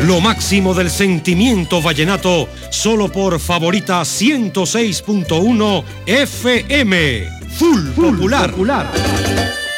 Lo máximo del sentimiento vallenato, solo por Favorita 106.1 FM. Full Popular.